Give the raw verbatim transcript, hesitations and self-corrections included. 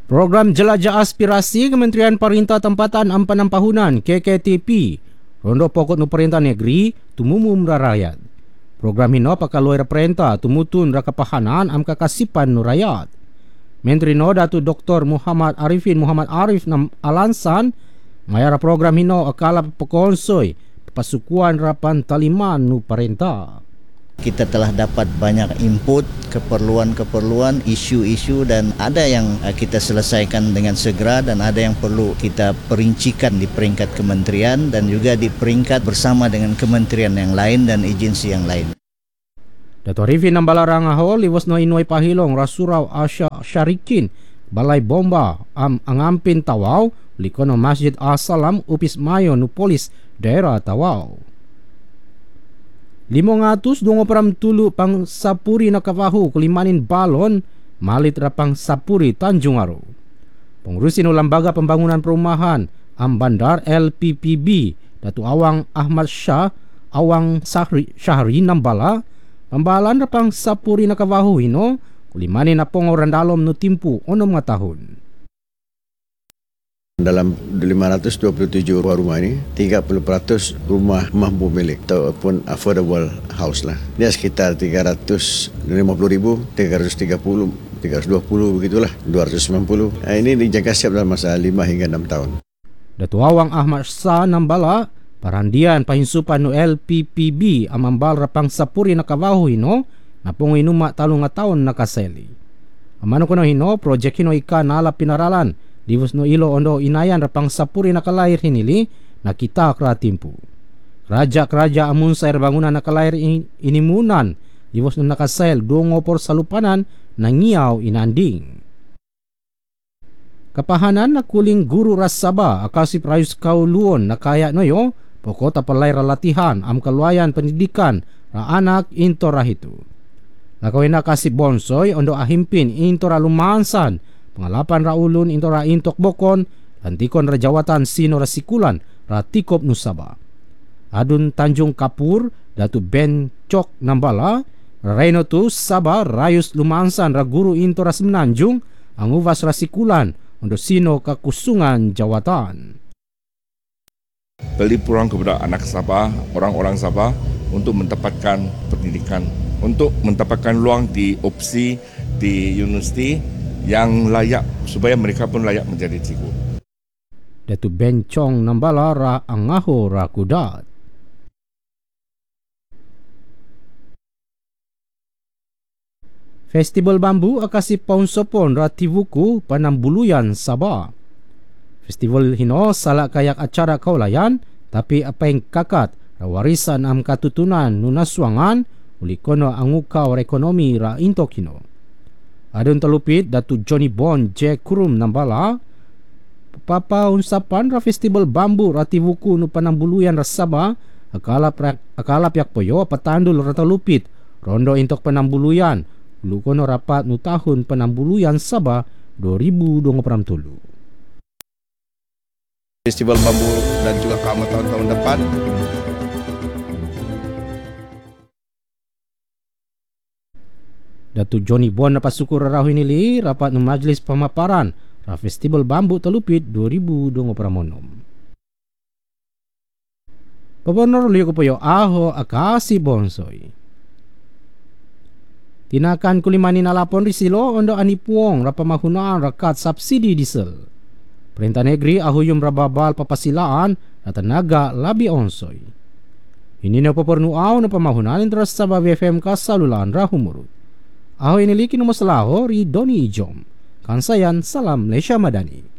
Program Jelajah Aspirasi Kementerian Perintah Tempatan Ampanan Pahunan K K T P rondo pokok nu perintah negeri tumumum rakyat. Program hino pakaloi perintah tumutun rakapahanan am kakasipan nu rakyat. Menteri no Datu Doktor Muhammad Arifin Muhammad Arif nam alansan mayara program hino akala pekonsoi pasukuan rapan taliman nu perintah. Kita telah dapat banyak input, keperluan-keperluan, isu-isu dan ada yang kita selesaikan dengan segera dan ada yang perlu kita perincikan di peringkat kementerian dan juga di peringkat bersama dengan kementerian yang lain dan agensi yang lain. Dato' Arifin ng Balarangaho, liwas no Inoy Pahilong, Rasurau Asya Syarikin, Balay Bomba, am Angampin Tawaw, Likono Masjid As-Salam, Upis Mayo, Nupolis, Daerah Tawaw. Limong atus dungo param tulu pang sapuri na kapahu kulimanin balon malit rapang sapuri Tanjung Aro. Pengurusin Lembaga Pembangunan Perumahan am Bandar L P P B Datu Awang Ahmad Shah Awang Sahri, Syahri Nambala pambalan rapang sapuri na kapahu hino kulimanin na pongoran dalom no timpu ono mga tahun. Dalam lima ratus dua puluh tujuh rumah ini, tiga puluh peratus rumah mampu milik ataupun affordable house lah. Dia sekitar tiga ratus lima puluh ribu, tiga ratus tiga puluh, tiga ratus dua puluh begitulah, dua ratus sembilan puluh. Nah, ini dijaga siap dalam masa lima hingga enam tahun. Datu Awang Ahmad Shah Nambala, parandian pahinsupan no L P P B amambal rapang sapuri nakabahu hino, napong inuma talong nga taon nakaseli. Amano ko no hino, project hino ika nala pinaralan, Divus no ilo ondo inayan rapang sapuri nakalair hinili nakita kratimpu. Raja-raja amun sa bangunan nakalair in, inimunan divus no nakasail dongo por salupanan nangiyaw inanding. Kapahanan na kuling guru rasaba akasi prayus kauluon na kaya noyo poko tapalay ralatihan am kaluayan pendidikan ra anak into rahitu. Nakawin na kasi bonsoy ondo ahimpin into ralumansan pangalapan raulun into ra intok bokon lantikon rajawatan sino rasikulan ratikop nusaba. Adun Tanjung Kapur Datu Ben Chok Nambala Reno tu Saba rayus lumansan ra guru into ra semenanjung ang uvas rasikulan untuk sino kakusungan jawatan. Beli peluang kepada anak Sabah, orang-orang Sabah untuk mendapatkan pendidikan, untuk mendapatkan luang di opsi di universiti yang layak supaya mereka pun layak menjadi cikgu. Datu Ben Chong Nambala ra angaho ra kudat. Festival Bambu akasi paunsopon ra Tivuku Panambuluyan Sabah. Festival hino salak kayak acara kaulayan tapi apa yang kakat ra warisan am katutunan nunaswangan uli kono angukaw ekonomi ra intok hino. Adun talupit Datu Johnny Bon J. Kurum Nambala papa unsapan ra festival bambu ra Tivuku no Panambuluyan ra Sabah akala akala piak poyo patandul ra talupit rondo intok Panambuluyan lukono rapat no tahun Panambuluyan Sabah dua ribu dua puluh tujuh. Festival bambu dan juga keamanan tahun-tahun depan. Datu Johnny Bon napasukur rarahu nili rapat no majlis pemaparan ra Festival Bambu Telupit dua ribu dua puluh enam. Gubernur liyo ko po aho akasi bonsoy. Tinakan kulimanin alapon risilo ondo anipuong ra pamahunaan rakat subsidi diesel. Perintah negeri ahuyum rababal papasilaan na tenaga labi onsoy. Ini na papernuaw na pamahunan interes sa B F M kasalulan rahumurut. Ahoy niliki no masalaho ri Doni Ijom. Kansayan salam Malaysia Madani.